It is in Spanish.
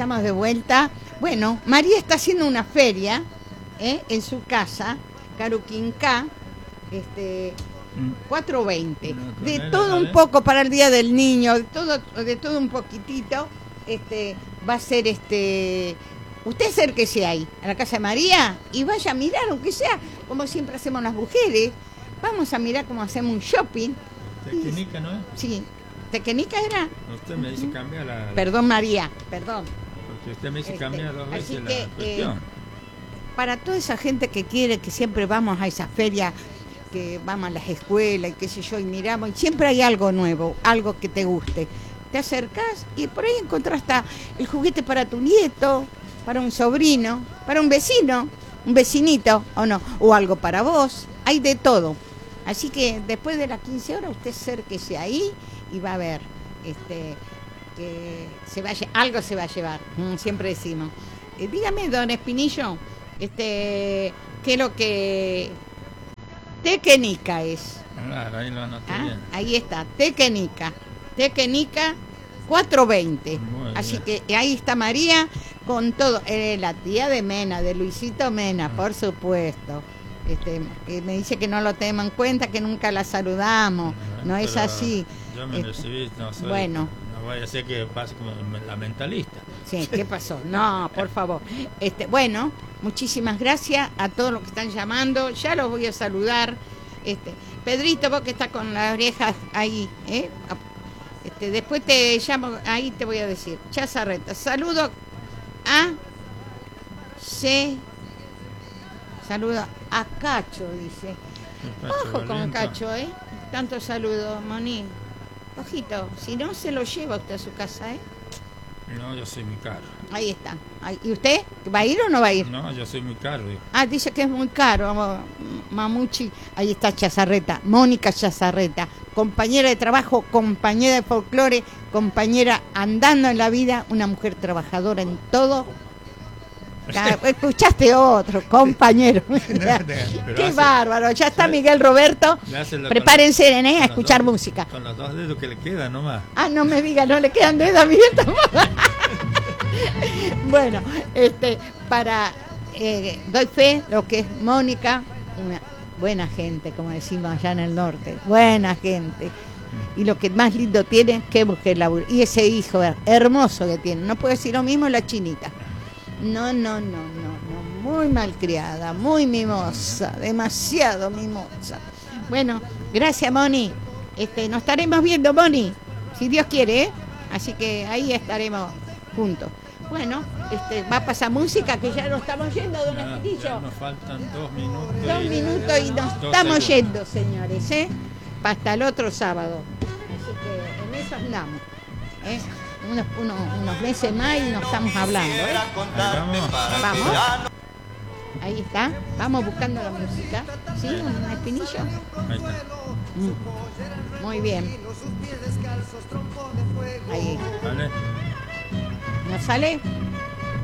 estamos de vuelta. Bueno, María está haciendo una feria en su casa, Caruquinca, 420. De todo un poco para el Día del Niño, de todo un poquitito. Va a ser usted acérquese ahí, a la casa de María, y vaya a mirar, aunque sea como siempre hacemos las mujeres. Vamos a mirar cómo hacemos un shopping. Tequenica, ¿no es? Sí. ¿Tequenica era? Usted me dice cambia la... Perdón, María, perdón. Porque usted me dice cambia dos veces así que, la cuestión. Para toda esa gente que quiere, que siempre vamos a esa feria, que vamos a las escuelas y qué sé yo, y miramos, y siempre hay algo nuevo, algo que te guste. Te acercás y por ahí encontrás hasta el juguete para tu nieto, para un sobrino, para un vecino, un vecinito, o no, o algo para vos. Hay de todo. Así que después de las 15 horas usted acérquese ahí y va a ver que algo se va a llevar, siempre decimos. Dígame, don Espinillo, ¿qué es lo que Tequenica es? Claro, ahí lo anoté bien. Ahí está, Tequenica 420. Así que ahí está María con todo, la tía de Mena, de Luisito Mena, por supuesto. Me dice que no lo tenemos en cuenta, que nunca la saludamos. No es así. Yo me recibí, no soy, bueno, no vaya a ser que pase como la mentalista. Sí, ¿qué pasó? No, por favor. Bueno, muchísimas gracias a todos los que están llamando. Ya los voy a saludar. Pedrito, vos que estás con las orejas ahí, después te llamo, ahí te voy a decir. Chazarreta, saludo a Cacho, dice. Ojo con Cacho, tanto saludo, Moni. Ojito, si no se lo lleva usted a su casa, No, yo soy muy caro. Ahí está. ¿Y usted va a ir o no va a ir? No, yo soy muy caro. Dice que es muy caro, Mamuchi. Ahí está Chazarreta, Mónica Chazarreta, compañera de trabajo, compañera de folclore, compañera andando en la vida, una mujer trabajadora en todo. Escuchaste otro, compañero. Qué bárbaro. Ya está Miguel Roberto. Prepárense a escuchar música. Con los 2 dedos que le quedan nomás. No me diga, no le quedan dedos a Miguel tampoco. Bueno, doy fe lo que es Mónica, una buena gente, como decimos allá en el norte, buena gente. Y lo que más lindo tiene, que mujer laburo. Y ese hijo hermoso que tiene. No puedo decir lo mismo la chinita. No, muy malcriada, muy mimosa, demasiado mimosa. Bueno, gracias, Moni. Nos estaremos viendo, Moni, si Dios quiere, Así que ahí estaremos juntos. Bueno, va a pasar música, que ya nos estamos yendo, don Espinillo. Nos faltan 2 minutos. 2 minutos y nos estamos yendo, señores, hasta el otro sábado. Así que en eso andamos, unos meses más y nos estamos hablando, Vamos. Ahí está, vamos buscando la música. ¿Sí? ¿Un Espinillo? Ahí está. Muy bien. Ahí. ¿Vale? ¿No sale?